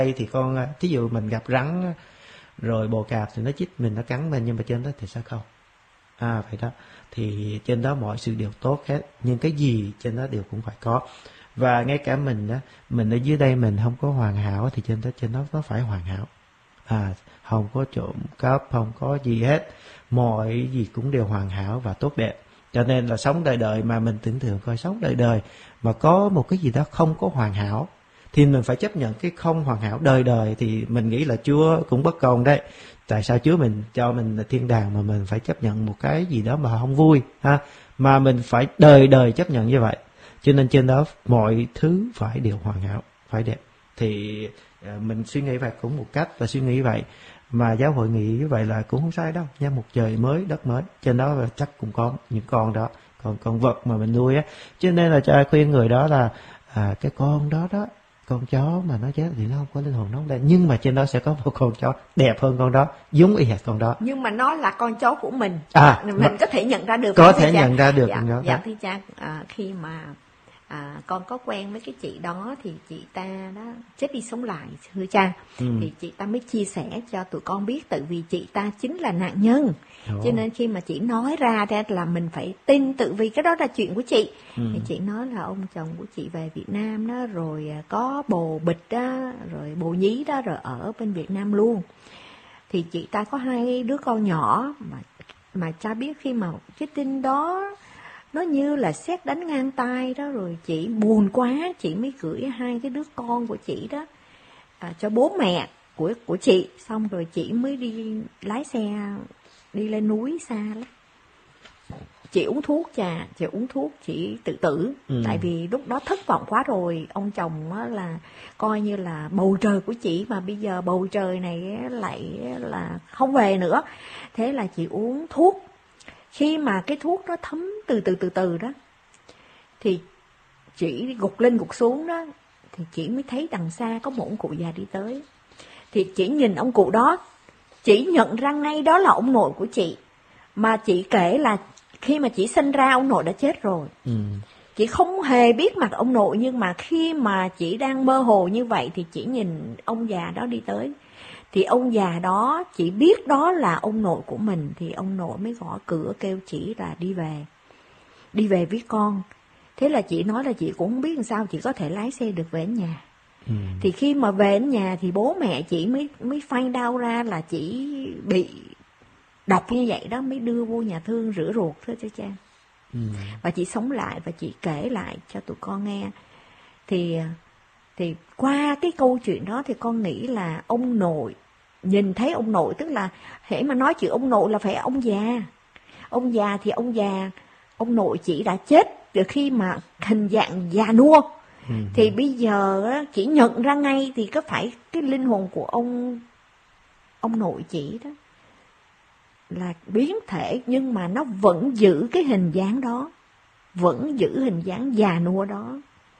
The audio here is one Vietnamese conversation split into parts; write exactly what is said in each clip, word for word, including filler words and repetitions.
đây thì con thí dụ mình gặp rắn rồi bồ cạp thì nó chích mình, nó cắn mình, nhưng mà trên đó thì sao không? À vậy đó, thì trên đó mọi sự đều tốt hết, nhưng cái gì trên đó đều cũng phải có. Và ngay cả mình đó, mình ở dưới đây mình không có hoàn hảo thì trên đó trên đó nó phải hoàn hảo. À, không có trộm cắp, không có gì hết, mọi gì cũng đều hoàn hảo và tốt đẹp. Cho nên là sống đời đời mà mình tưởng tượng coi, sống đời đời mà có một cái gì đó không có hoàn hảo thì mình phải chấp nhận cái không hoàn hảo đời đời, thì mình nghĩ là Chúa cũng bất công đấy. Tại sao Chúa mình cho mình là thiên đàng mà mình phải chấp nhận một cái gì đó mà không vui ha, mà mình phải đời đời chấp nhận như vậy. Cho nên trên đó mọi thứ phải đều hoàn hảo, phải đẹp. Thì mình suy nghĩ vậy cũng một cách là suy nghĩ vậy, mà giáo hội nghĩ như vậy là cũng không sai đâu nha. Một trời mới đất mới, trên đó là chắc cũng có những con đó, còn con vật mà mình nuôi á. Cho nên là cho ai khuyên người đó là à, cái con đó đó, con chó mà nó chết thì nó không có linh hồn, nó không đẹp, nhưng mà trên đó sẽ có một con chó đẹp hơn con đó, giống y hệt con đó, nhưng mà nó là con chó của mình. À, mình mà, có thể nhận ra được, có thể nhận ra được. Dạ, đó, dạ đó. thưa cha, à, khi mà à, con có quen với cái chị đó thì chị ta đó chết đi sống lại, thưa cha. Ừ. Thì chị ta mới chia sẻ cho tụi con biết, tại vì chị ta chính là nạn nhân. Ồ. Cho nên khi mà chị nói ra ra là mình phải tin, tự vì cái đó là chuyện của chị. Ừ. Thì chị nói là ông chồng của chị về Việt Nam đó, rồi có bồ bịch đó, rồi bồ nhí đó, rồi ở bên Việt Nam luôn. Thì chị ta có hai đứa con nhỏ, mà mà cha biết khi mà cái tin đó nó như là sét đánh ngang tai đó, rồi chị buồn quá, chị mới gửi hai cái đứa con của chị đó à, cho bố mẹ của của chị, xong rồi chị mới đi lái xe đi lên núi xa lắm. Chị uống thuốc cha, chị uống thuốc, chị tự tử. Ừ. Tại vì lúc đó thất vọng quá rồi, ông chồng á là coi như là bầu trời của chị, mà bây giờ bầu trời này lại là không về nữa. Thế là chị uống thuốc. Khi mà cái thuốc nó thấm từ từ từ từ đó, thì chị gục lên gục xuống đó, thì chị mới thấy đằng xa có một ông cụ già đi tới. Thì chị nhìn ông cụ đó, chị nhận ra ngay đó là ông nội của chị. Mà chị kể là khi mà chị sinh ra ông nội đã chết rồi. Ừ. Chị không hề biết mặt ông nội, nhưng mà khi mà chị đang mơ hồ như vậy thì chị nhìn ông già đó đi tới. Thì ông già đó, chị biết đó là ông nội của mình, thì ông nội mới gõ cửa kêu chị là đi về. Đi về với con. Thế là chị nói là chị cũng không biết làm sao chị có thể lái xe được về đến nhà. Ừ. Thì khi mà về đến nhà thì bố mẹ chị mới mới find out ra là chị bị độc như vậy đó, mới đưa vô nhà thương rửa ruột thôi cho cha. Ừ. Và chị sống lại và chị kể lại cho tụi con nghe. Thì thì qua cái câu chuyện đó thì con nghĩ là ông nội, nhìn thấy ông nội, tức là hễ mà nói chuyện ông nội là phải ông già. Ông già thì ông già, ông nội chị đã chết từ khi mà hình dạng già nua. Ừ. Thì bây giờ chỉ nhận ra ngay thì có phải cái linh hồn của ông ông nội chị đó là biến thể, nhưng mà nó vẫn giữ cái hình dáng đó, vẫn giữ hình dáng già nua đó.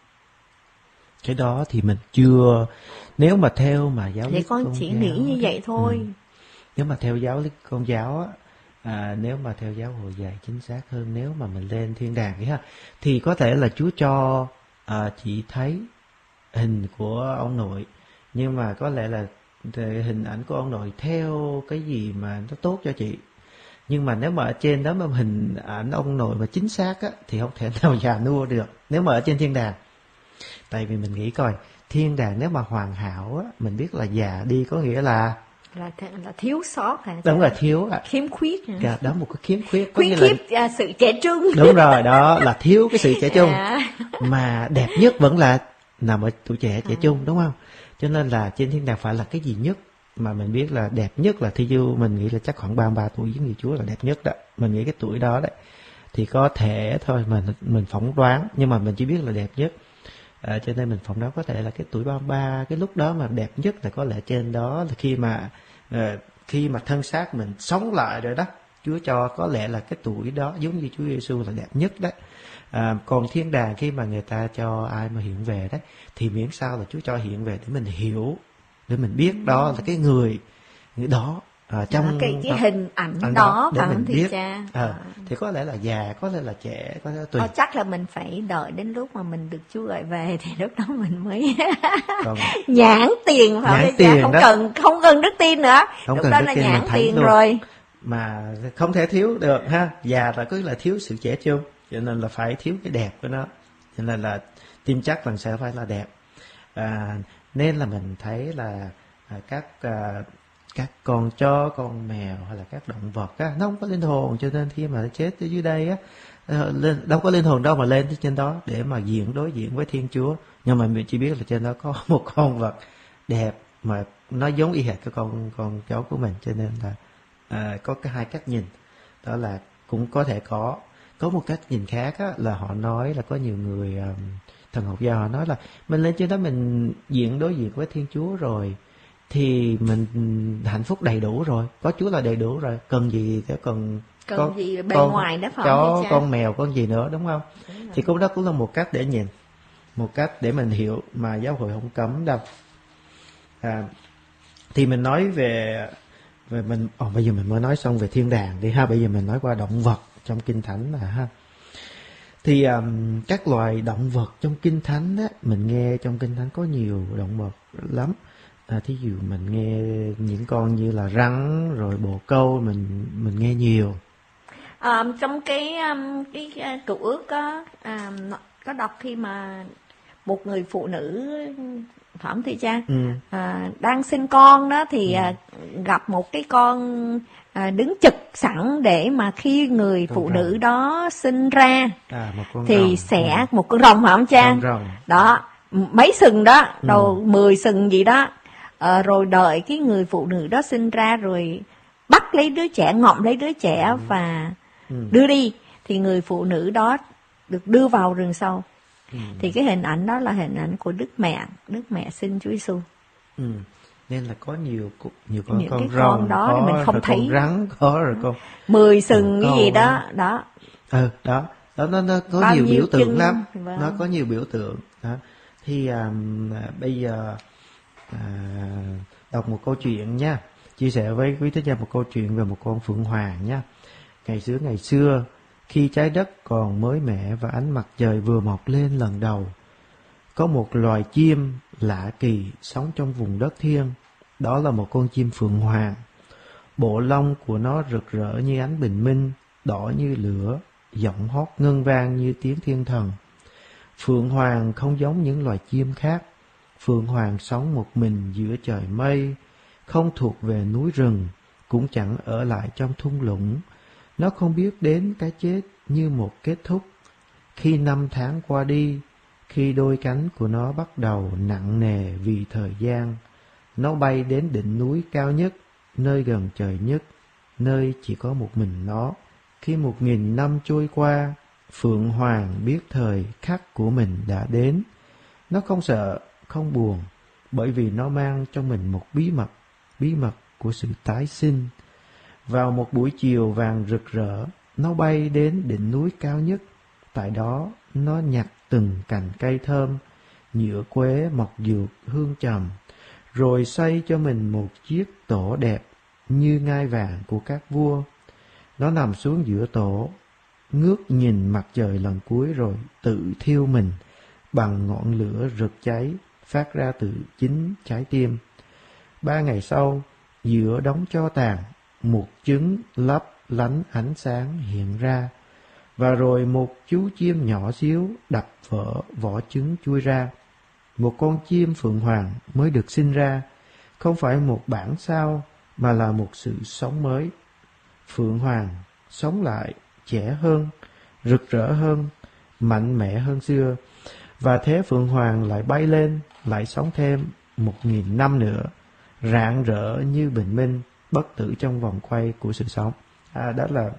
Cái đó thì mình chưa, nếu mà theo mà giáo lý con chỉ giáo, nghĩ như vậy thôi. Ừ. Nếu mà theo giáo lý Công giáo á, à, nếu mà theo giáo hội dạy chính xác hơn, nếu mà mình lên thiên đàng ấy ha, thì có thể là Chúa cho à, chị thấy hình của ông nội, nhưng mà có lẽ là hình ảnh của ông nội theo cái gì mà nó tốt cho chị. Nhưng mà nếu mà ở trên đó mà hình ảnh ông nội mà chính xác á, thì không thể nào già nua được nếu mà ở trên thiên đàng. Tại vì mình nghĩ coi, thiên đàng nếu mà hoàn hảo á, mình biết là già đi có nghĩa là là, là thiếu sót hả? Đúng là thiếu ạ. Khiếm khuyết hả? Dạ, đó một cái khiếm khuyết. Khuyết khiếp là... sự trẻ trung. Đúng rồi, đó là thiếu cái sự trẻ trung. À. Mà đẹp nhất vẫn là nằm ở tuổi trẻ, trẻ à. trung, đúng không? Cho nên là trên thiên đàng phải là cái gì nhất mà mình biết là đẹp nhất là Thi Du, mình nghĩ là chắc khoảng ba mươi ba tuổi với người Chúa là đẹp nhất đó. Mình nghĩ cái tuổi đó đấy. Thì có thể thôi, mình mình phỏng đoán, nhưng mà mình chỉ biết là đẹp nhất. À, cho nên mình phỏng đoán có thể là cái tuổi ba mươi ba, cái lúc đó mà đẹp nhất là có lẽ trên đó là khi mà à, khi mà thân xác mình sống lại rồi đó, Chúa cho có lẽ là cái tuổi đó giống như Chúa Giêsu là đẹp nhất đấy. À, còn thiên đàng khi mà người ta cho ai mà hiện về đấy, thì miễn sao là Chúa cho hiện về để mình hiểu, để mình biết đó là cái người người đó À, trong đó, cái cái đó, hình ảnh đó, đó để phải mình không thầy biết. cha? À, À. thì có lẽ là già, có lẽ là trẻ, có lẽ là tùy. Ờ, chắc là mình phải đợi đến lúc mà mình được Chúa gọi về thì lúc đó mình mới Còn nhãn tiền, phải nhãn không thầy cha? tiền Không đó. cần không cần đức tin nữa, Không lúc cần đó đức là tin, nhãn mình thấy tiền luôn. rồi. Mà không thể thiếu được ha, già là cứ là thiếu sự trẻ trung, cho nên là phải thiếu cái đẹp của nó, cho nên là tin chắc là sẽ phải là đẹp. À, nên là mình thấy là à, các à, các con chó, con mèo hay là các động vật á, nó không có linh hồn, cho nên khi mà nó chết ở dưới đây á, lên đâu có linh hồn đâu mà lên tới trên đó để mà diện đối diện với Thiên Chúa. Nhưng mà mình chỉ biết là trên đó có một con vật đẹp mà nó giống y hệt cái con con chó của mình, cho nên là à, có cái hai cách nhìn, đó là cũng có thể có có một cách nhìn khác á, là họ nói là có nhiều người um, thần học gia họ nói là mình lên trên đó mình diện đối diện với Thiên Chúa rồi thì mình hạnh phúc đầy đủ rồi, có Chúa là đầy đủ rồi, cần gì thế, cần Cần có, gì bề con, ngoài đó phải chó, không thầy cha? con mèo, con gì nữa, đúng không? Đúng Thì cũng đó cũng là một cách để nhìn, một cách để mình hiểu mà giáo hội không cấm đâu. À, thì mình nói về về mình ồ, bây giờ mình mới nói xong về thiên đàng đi ha, bây giờ mình nói qua động vật trong Kinh Thánh là ha. Thì um, các loài động vật trong Kinh Thánh á, mình nghe trong Kinh Thánh có nhiều động vật lắm. À, thí dụ mình nghe những con như là rắn rồi bồ câu, mình mình nghe nhiều. À, trong cái um, cái uh, cựu ước có à, có đọc khi mà một người phụ nữ phải không thầy cha? Ừ. À, đang sinh con đó thì Ừ. à, gặp một cái con à, đứng trực sẵn để mà khi người Con phụ rồng. nữ đó sinh ra À, một con thì rồng. sẽ Ừ. một con rồng phải không cha? Con rồng. Đó, mấy sừng đó, Ừ. đầu mười sừng gì đó. À, rồi đợi cái người phụ nữ đó sinh ra rồi bắt lấy đứa trẻ, ngậm lấy đứa trẻ Ừ. và Ừ. đưa đi, thì người phụ nữ đó được đưa vào rừng sâu. Ừ. Thì cái hình ảnh đó là hình ảnh của Đức Mẹ, Đức Mẹ sinh Chúa Giêsu. Ừ. Nên là có nhiều nhiều con Những con cái rồng, con đó có, thì mình không rồi thấy. con rắn có, rồi con Mười sừng bồ cái câu gì đó, đó. đó. Ừ, đó, đó nó, nó có Bao nhiều nhiêu biểu tượng chân, lắm, vâng. nó có nhiều biểu tượng đó. Thì um, à, bây giờ à, đọc một câu chuyện nha, chia sẻ với quý thính giả một câu chuyện về một con phượng hoàng nha. Ngày xưa ngày xưa, khi trái đất còn mới mẻ và ánh mặt trời vừa mọc lên lần đầu, có một loài chim lạ kỳ sống trong vùng đất thiêng. Đó là một con chim phượng hoàng. Bộ lông của nó rực rỡ như ánh bình minh, đỏ như lửa, giọng hót ngân vang như tiếng thiên thần. Phượng hoàng không giống những loài chim khác. Phượng hoàng sống một mình giữa trời mây, không thuộc về núi rừng, cũng chẳng ở lại trong thung lũng. Nó không biết đến cái chết như một kết thúc. Khi năm tháng qua đi, khi đôi cánh của nó bắt đầu nặng nề vì thời gian, nó bay đến đỉnh núi cao nhất, nơi gần trời nhất, nơi chỉ có một mình nó. Khi một nghìn năm trôi qua, Phượng Hoàng biết thời khắc của mình đã đến. Nó không sợ, không buồn, bởi vì nó mang trong mình một bí mật, bí mật của sự tái sinh. Vào một buổi chiều vàng rực rỡ, nó bay đến đỉnh núi cao nhất. Tại đó, nó nhặt từng cành cây thơm, nhựa quế mọc dược hương trầm, rồi xây cho mình một chiếc tổ đẹp như ngai vàng của các vua. Nó nằm xuống giữa tổ, ngước nhìn mặt trời lần cuối rồi tự thiêu mình bằng ngọn lửa rực cháy phát ra từ chính trái tim. Ba ngày sau, giữa đống tro tàn, một trứng lấp lánh ánh sáng hiện ra, và rồi một chú chim nhỏ xíu đập vỡ vỏ trứng chui ra. Một con chim phượng hoàng mới được sinh ra, không phải một bản sao mà là một sự sống mới. Phượng hoàng sống lại, trẻ hơn, rực rỡ hơn, mạnh mẽ hơn xưa, và thế Phượng hoàng lại bay lên, lại sống thêm một nghìn năm nữa, rạng rỡ như bình minh, bất tử trong vòng quay của sự sống. À, đó là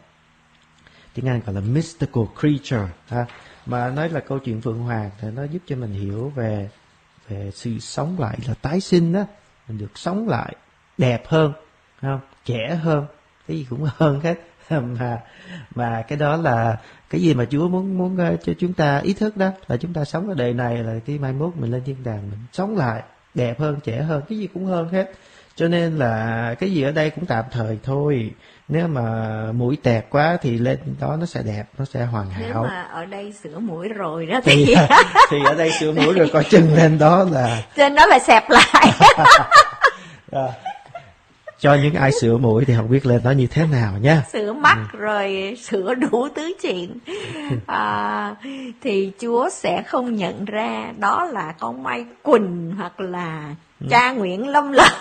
tiếng Anh gọi là mystical creature, ha. Mà nói là câu chuyện Phượng Hoàng thì nó giúp cho mình hiểu về về sự sống lại, là tái sinh đó, mình được sống lại, đẹp hơn, không, trẻ hơn, cái gì cũng hơn hết. mà mà cái đó là cái gì mà Chúa muốn muốn cho chúng ta ý thức đó, là chúng ta sống ở đời này là cái mai mốt mình lên thiên đàng mình sống lại đẹp hơn, trẻ hơn, cái gì cũng hơn hết. Cho nên là cái gì ở đây cũng tạm thời thôi. Nếu mà mũi tẹt quá thì lên đó nó sẽ đẹp, nó sẽ hoàn hảo. Nếu mà ở đây sửa mũi rồi đó thì thì thì ở đây sửa mũi rồi coi chừng lên đó là trên đó là xẹp lại. à, cho những ai sửa mũi thì không biết lên đó như thế nào nha. Sửa mắt ừ. rồi sửa đủ thứ chuyện, à, thì Chúa sẽ không nhận ra đó là con Mai Quỳnh hoặc là cha Nguyễn Lâm Lợi.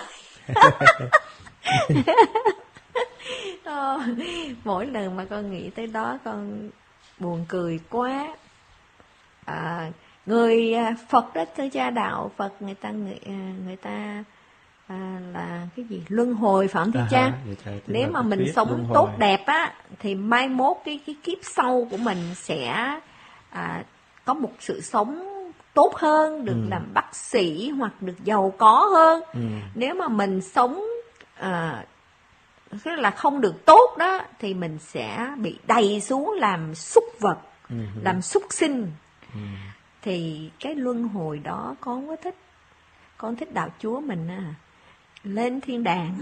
Ờ, mỗi lần mà con nghĩ tới đó con buồn cười quá. À, người Phật đó, thưa cha, đạo Phật người ta người, người ta à, là cái gì luân hồi, phải không thưa cha? À, nếu mà mình sống tốt đẹp á thì mai mốt cái cái kiếp sau của mình sẽ à, có một sự sống tốt hơn, được ừ. làm bác sĩ hoặc được giàu có hơn. Ừ. Nếu mà mình sống à, tức là không được tốt đó thì mình sẽ bị đày xuống làm súc vật, ừ. làm súc sinh. Ừ. Thì cái luân hồi đó con không có thích. Con thích đạo Chúa mình à, lên thiên đàng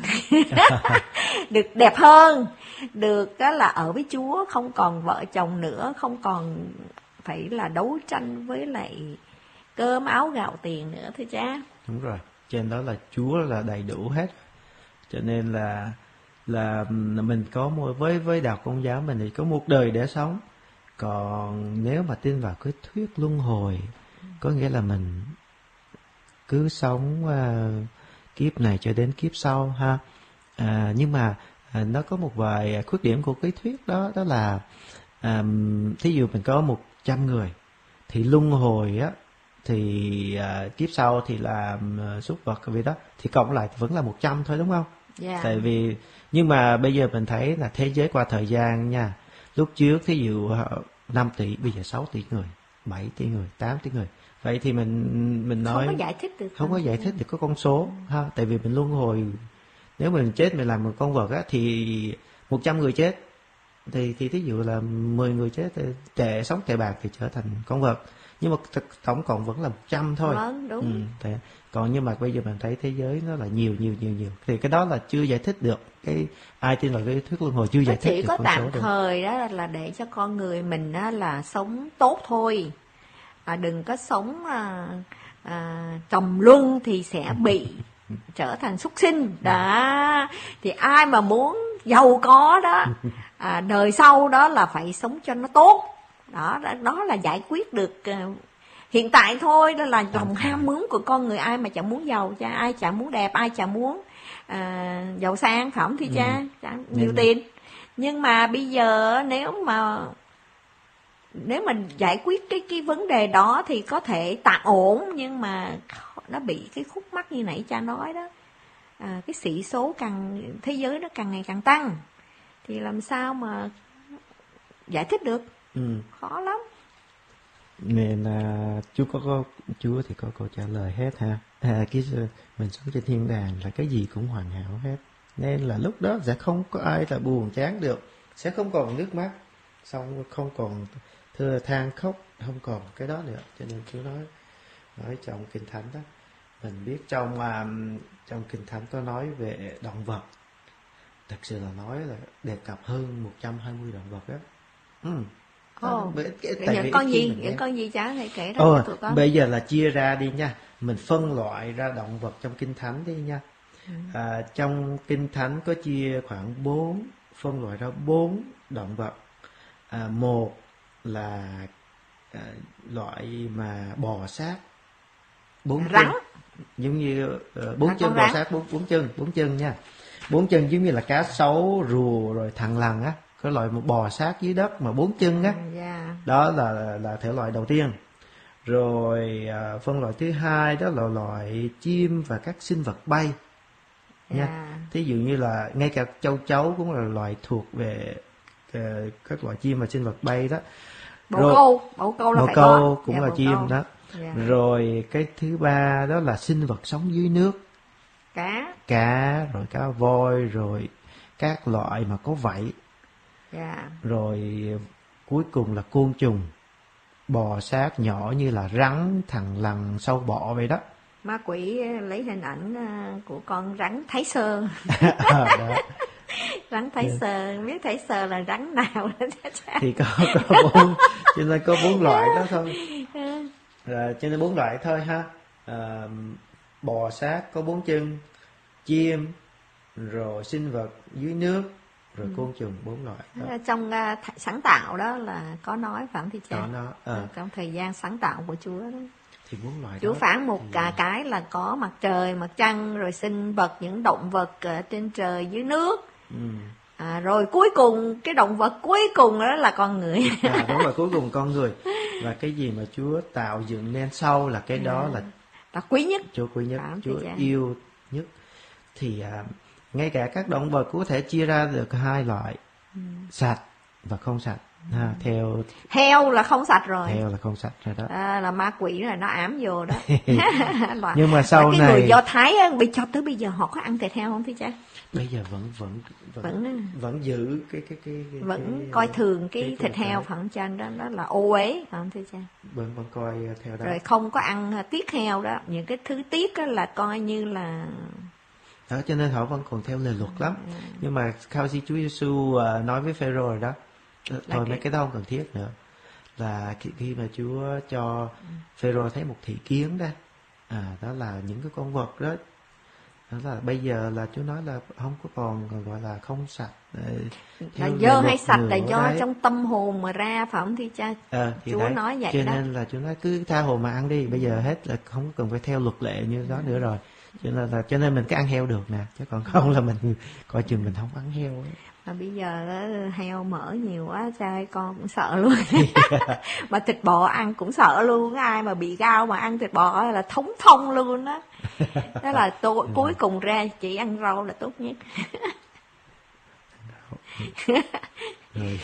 được đẹp hơn, được đó là ở với Chúa, không còn vợ chồng nữa, không còn phải là đấu tranh với lại cơm áo gạo tiền nữa thưa cha. Đúng rồi, trên đó là Chúa là đầy đủ hết. Cho nên là là mình có một, với với đạo Công giáo mình thì có một đời để sống. Còn nếu mà tin vào cái thuyết luân hồi, có nghĩa là mình cứ sống uh, kiếp này cho đến kiếp sau ha. À, nhưng mà à, nó có một vài khuyết điểm của cái thuyết đó, đó là à, thí dụ mình có một trăm người thì luân hồi á thì à, kiếp sau thì là uh, súc vật vì đó thì cộng lại vẫn là một trăm thôi, đúng không? Yeah. Tại vì nhưng mà bây giờ mình thấy là thế giới qua thời gian nha, lúc trước thí dụ năm tỷ, bây giờ sáu tỷ người, bảy tỷ người, tám tỷ người. Vậy thì mình mình nói không có giải thích được, không có giải thích được cái con số ha, tại vì mình luân hồi, nếu mình chết mình làm một con vật á thì một trăm người chết thì thì thí dụ là mười người chết tệ sống tệ bạc thì trở thành con vật, nhưng mà tổng cộng vẫn là một trăm thôi. Vâng, đúng. Ừ, thì, còn nhưng mà bây giờ mình thấy thế giới nó là nhiều nhiều nhiều nhiều thì cái đó là chưa giải thích được. Cái ai tin vào cái thuyết luân hồi chưa giải thích được con số. Chỉ có tạm được. thời đó là để cho con người mình đó là sống tốt thôi. À, đừng có sống à, à, trầm luân thì sẽ bị trở thành súc sinh đó. Thì ai mà muốn giàu có đó, à, đời sau đó là phải sống cho nó tốt đó. Đó là giải quyết được uh, hiện tại thôi. Đó là lòng ham muốn của con người. Ai mà chẳng muốn giàu cha, ai chẳng muốn đẹp, ai chẳng muốn à, giàu sang, phải không thì cha? Ừ. Chẳng, nhiều tiền. Nhưng mà bây giờ nếu mà nếu mà giải quyết cái cái vấn đề đó thì có thể tạm ổn, nhưng mà nó bị cái khúc mắc như nãy cha nói đó, à, cái sĩ số càng thế giới nó càng ngày càng tăng thì làm sao mà giải thích được. Ừ. Khó lắm. Nên là Chúa có, có Chúa thì có câu trả lời hết ha. À, cái mình sống trên thiên đàng là cái gì cũng hoàn hảo hết, nên là lúc đó sẽ không có ai là buồn chán được, sẽ không còn nước mắt, xong không còn thưa than khóc, không còn cái đó nữa. Cho nên Chúa nói nói trong Kinh Thánh đó, mình biết trong um, trong Kinh Thánh có nói về động vật, thật sự là nói là đề cập hơn một trăm hai mươi động vật đó. Ừ. Ồ, những con gì, những con gì cháu thầy kể ra Ồ, tụi con. Bây giờ là chia ra đi nha, mình phân loại ra động vật trong Kinh Thánh đi nha. Ừ. À, trong Kinh Thánh có chia khoảng bốn, phân loại ra bốn động vật. À, một là à, loại mà bò sát, bốn rắn, chân, giống như uh, bốn chân bò sát, bốn bốn chân, bốn chân nha, bốn chân giống như là cá sấu, rùa rồi thằn lằn á, cái loại một bò sát dưới đất mà bốn chân á. Yeah. Đó là là thể loại đầu tiên. Rồi à, phân loại thứ hai đó là loại chim và các sinh vật bay nha. Yeah. Thí dụ như là ngay cả châu chấu cũng là loại thuộc về uh, các loại chim và sinh vật bay đó. Bồ rồi, câu, bồ câu là bồ phải câu có. cũng Yeah, là chim câu. Đó. Yeah. Rồi cái thứ ba đó là sinh vật sống dưới nước. Cá. Cá, rồi cá voi, rồi các loại mà có vảy. Yeah. Rồi cuối cùng là côn trùng, bò sát nhỏ như là rắn, thằn lằn, sâu bọ vậy đó. Ma quỷ lấy hình ảnh của con rắn Thái Sơ. À, đó. Rắn Thái yeah. Sơ, biết Thái Sơ là rắn nào đó. Thì có có bốn, cho nên có bốn loại đó thôi. Rồi, cho nên bốn loại thôi ha. À, bò sát có bốn chân, chim, rồi sinh vật dưới nước, rồi ừ. côn trùng, bốn loại đó. Trong uh, sáng tạo đó là có nói phải không thưa cha? Đó, nó, à. Trong thời gian sáng tạo của Chúa đó. Thì bốn loại Chúa đó, phán một thì... cả cái là có mặt trời, mặt trăng, rồi sinh vật, những động vật ở trên trời dưới nước. Ừ. À, rồi cuối cùng cái động vật cuối cùng đó là con người. À, đúng rồi, cuối cùng con người. Và cái gì mà Chúa tạo dựng nên sau là cái đó à, là là quý nhất, Chúa quý nhất, Chúa yêu nhất. Thì à, ngay cả các động vật cũng có thể chia ra được hai loại, ừ. sạch và không sạch. À, theo heo là không sạch rồi, heo là không sạch rồi đó, à, là ma quỷ là nó ám vô đó. Nhưng mà sau cái này người Do Thái á, bị cho tới bây giờ họ có ăn thịt heo không thưa cha? Bây giờ vẫn vẫn vẫn vẫn, vẫn giữ cái cái cái, cái vẫn cái, coi thường cái, cái thịt heo cái. Phải không cha? Đó, đó là ô uế phải không thưa cha? Vẫn vẫn coi theo đó. Rồi không có ăn tiết heo đó, những cái thứ tiết đó là coi như là đó, cho nên họ vẫn còn theo lề luật lắm. Ừ. Nhưng mà sau khi Chúa Giêsu nói với Phêrô rồi đó, thôi mấy cái đó không cần thiết nữa, là khi mà Chúa cho Phêrô thấy một thị kiến đó, à, đó là những cái con vật đó, đó là bây giờ là Chúa nói là không có còn gọi là không sạch, là dơ hay sạch là do đấy. Trong tâm hồn mà ra phải không thì cha? À, thì Chúa đấy. Nói vậy cho đó. Nên là Chúa nói cứ tha hồ mà ăn đi, bây giờ hết là không cần phải theo luật lệ như đó nữa rồi. Cho nên là cho nên mình cứ ăn heo được nè, chứ còn không là mình coi chừng mình không ăn heo ấy. Mà bây giờ đó, heo mỡ nhiều quá trai con cũng sợ luôn. Mà thịt bò ăn cũng sợ luôn, ai mà bị gao mà ăn thịt bò là thống thông luôn đó. Đó là tôi cuối cùng ra chỉ ăn rau là tốt nhất. Rồi.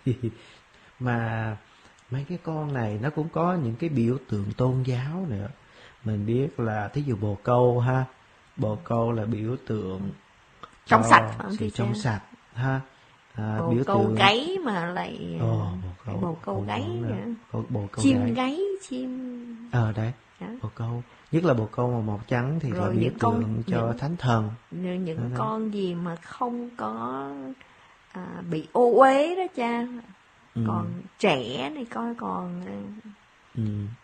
Mà mấy cái con này nó cũng có những cái biểu tượng tôn giáo nữa. Mình biết là thí dụ bồ câu ha, bồ câu là biểu tượng trong sạch, sự trong sạch ha. À, bồ biểu câu tượng gáy mà lại Ồ, bồ câu, bồ câu gáy nữa. Bồ, bồ câu chim gáy, gáy chim ờ đấy đó. Bồ câu, nhất là bồ câu màu màu trắng thì rồi là biểu tượng con, cho những, thánh thần. Những đó con đó. Gì mà không có à, bị ô uế đó cha, ừ. Còn trẻ này coi còn ừ.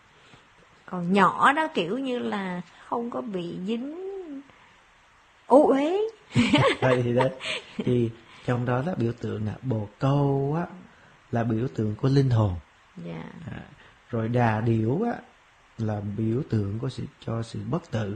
còn nhỏ đó kiểu như là không có bị dính ô uế. Thì đấy, thì trong đó là biểu tượng là bồ câu á, là biểu tượng của linh hồn. Yeah. À, rồi đà điểu á là biểu tượng của sự cho sự bất tử.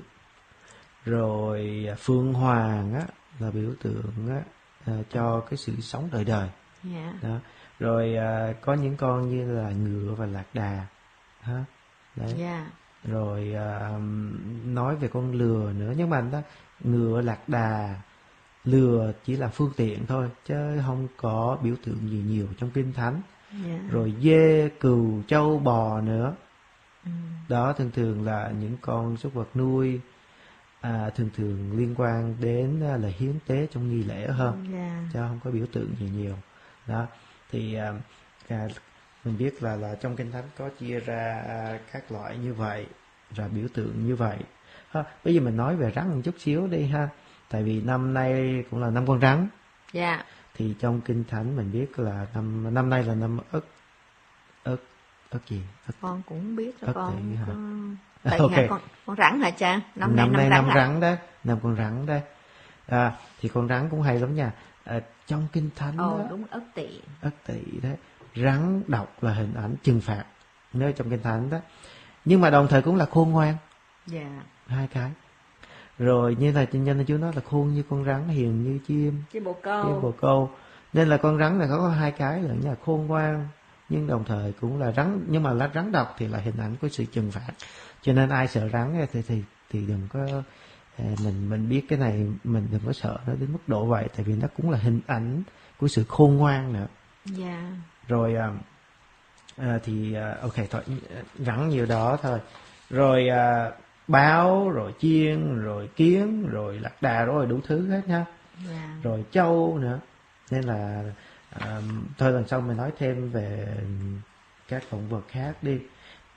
Rồi phượng hoàng á là biểu tượng á, à, cho cái sự sống đời đời. Yeah. Đó. Rồi à, có những con như là ngựa và lạc đà ha. Đấy. Yeah. Rồi à, nói về con lừa nữa, nhưng mà đó, ngựa, lạc đà, lừa chỉ là phương tiện thôi chứ không có biểu tượng gì nhiều trong Kinh Thánh. Yeah. Rồi dê, cừu, trâu, bò nữa. Mm. Đó thường thường là những con súc vật nuôi, à, thường thường liên quan đến là hiến tế trong nghi lễ hơn. Yeah. Chứ không có biểu tượng gì nhiều. Đó thì à, à, mình biết là là trong Kinh Thánh có chia ra à, các loại như vậy và biểu tượng như vậy. Ha, bây giờ mình nói về rắn một chút xíu đi ha. Tại vì năm nay cũng là năm con rắn. Dạ. Yeah. Thì trong Kinh Thánh mình biết là năm năm nay là năm Ất Ất Ất gì? Ất, con cũng biết đó con. Tỵ hả? Tỵ Okay. hả con? Con rắn hả cha? Năm, năm nay năm năm rắn, rắn đó, năm con rắn đó. À, thì con rắn cũng hay lắm nha. À, trong Kinh Thánh Ồ, đó, đúng Ất Tỵ. Ất Tỵ đó, rắn độc là hình ảnh trừng phạt nơi trong Kinh Thánh đó. Nhưng mà đồng thời cũng là khôn ngoan. Dạ. Yeah. Hai cái. Rồi như là trên nhân Chúa nói là khôn như con rắn, hiền như chim, chim bồ câu. Chim bồ câu. Nên là con rắn là có hai cái là nhà khôn ngoan nhưng đồng thời cũng là rắn, nhưng mà là rắn độc thì là hình ảnh của sự trừng phạt. Cho nên ai sợ rắn thì thì thì đừng có mình mình biết cái này, mình đừng có sợ nó đến mức độ vậy, tại vì nó cũng là hình ảnh của sự khôn ngoan nữa. Dạ. Yeah. Rồi à, à, thì à, ok thôi, rắn nhiều đó thôi. Rồi à, báo, rồi chiên, rồi kiến, rồi lạc đà, rồi đủ thứ hết nha. Yeah. Rồi trâu nữa. Nên là à, thôi lần sau mình nói thêm về các động vật khác đi.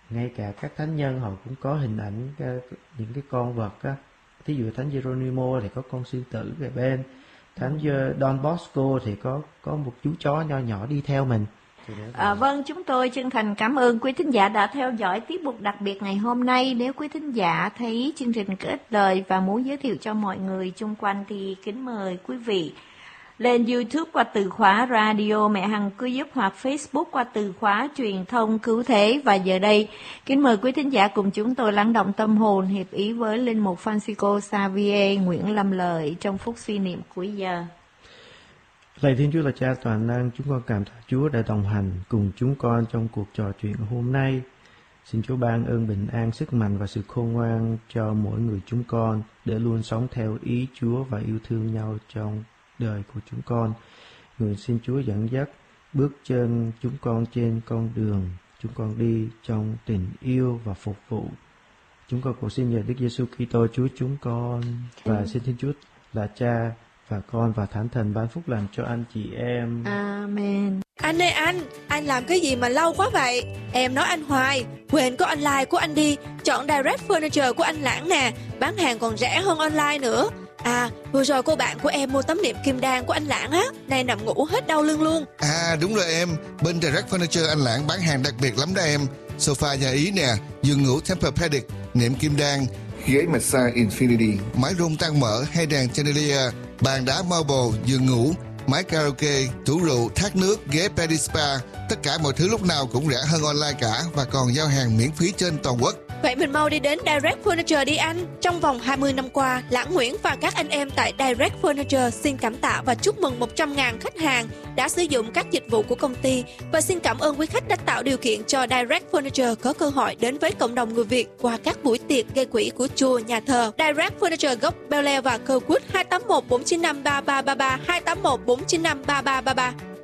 ngay cả các thánh nhân họ cũng có hình ảnh những cái con vật á. Thí dụ thánh Geronimo thì có con sư tử về bên, thánh Don Bosco thì có có một chú chó nho nhỏ đi theo mình. À, vâng, chúng tôi chân thành cảm ơn quý thính giả đã theo dõi tiết mục đặc biệt ngày hôm nay. Nếu quý thính giả thấy chương trình có ích lời và muốn giới thiệu cho mọi người chung quanh thì kính mời quý vị lên YouTube qua từ khóa Radio Mẹ Hằng Cứu Giúp hoặc Facebook qua từ khóa Truyền thông Cứu Thế. Và giờ đây, kính mời quý thính giả cùng chúng tôi lắng động tâm hồn hiệp ý với Linh mục Francisco Xavier Nguyễn Lâm Lợi trong phút suy niệm cuối giờ. Lạy Thiên Chúa là Cha toàn năng, chúng con cảm tạ Chúa đã đồng hành cùng chúng con trong cuộc trò chuyện hôm nay. Xin Chúa ban ơn bình an, sức mạnh và sự khôn ngoan cho mỗi người chúng con để luôn sống theo ý Chúa và yêu thương nhau trong đời của chúng con. Nguyện xin Chúa dẫn dắt bước chân chúng con trên con đường chúng con đi trong tình yêu và phục vụ. Chúng con cầu xin nhờ Đức Giêsu Kitô Chúa chúng con, và xin Thiên Chúa là Cha và Con và Thánh Thần ban phúc lành cho anh chị em. Amen. Anh ơi anh, anh làm cái gì mà lâu quá vậy? Em nói anh hoài, quên có online của anh đi. Chọn Direct Furniture của anh Lãng nè, bán hàng còn rẻ hơn online nữa. À, vừa rồi cô bạn của em mua tấm nệm kim đan của anh Lãng á, nay nằm ngủ hết đau lưng luôn. À đúng rồi em, bên Direct Furniture anh Lãng bán hàng đặc biệt lắm đó em. Sofa nhà Ý nè, giường ngủ Tempur-Pedic, nệm kim đan, ghế massage Infinity, máy rung tăng mỡ hay đèn chandelier, bàn đá marble, giường ngủ, máy karaoke, tủ rượu, thác nước, ghế Pedi Spa. Tất cả mọi thứ lúc nào cũng rẻ hơn online cả và còn giao hàng miễn phí trên toàn quốc. Vậy mình mau đi đến Direct Furniture đi anh. Trong vòng hai mươi năm qua, Lãng Nguyễn và các anh em tại Direct Furniture xin cảm tạ và chúc mừng một trăm nghìn khách hàng đã sử dụng các dịch vụ của công ty. Và xin cảm ơn quý khách đã tạo điều kiện cho Direct Furniture có cơ hội đến với cộng đồng người Việt qua các buổi tiệc gây quỹ của chùa, nhà thờ. Direct Furniture gốc Bel Air và Kirkwood hai tám một bốn chín năm ba ba ba ba, hai tám một bốn chín năm ba ba ba ba.